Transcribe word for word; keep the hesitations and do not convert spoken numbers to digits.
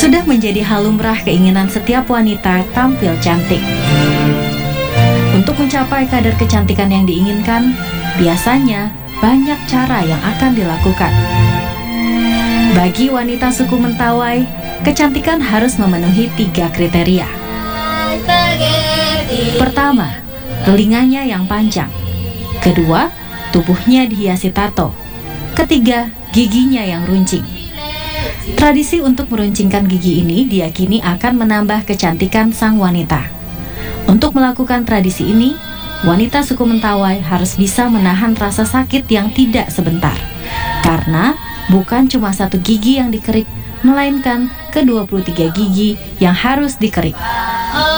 sudah menjadi hal lumrah keinginan setiap wanita tampil cantik. Untuk mencapai kadar kecantikan yang diinginkan, biasanya banyak cara yang akan dilakukan. Bagi wanita suku Mentawai, kecantikan harus memenuhi tiga kriteria. Pertama, telinganya yang panjang. Kedua, tubuhnya dihiasi tato. Ketiga, giginya yang runcing. Tradisi untuk meruncingkan gigi ini diyakini akan menambah kecantikan sang wanita. Untuk melakukan tradisi ini, wanita suku Mentawai harus bisa menahan rasa sakit yang tidak sebentar. Karena bukan cuma satu gigi yang dikerik, melainkan ke dua puluh tiga gigi yang harus dikerik.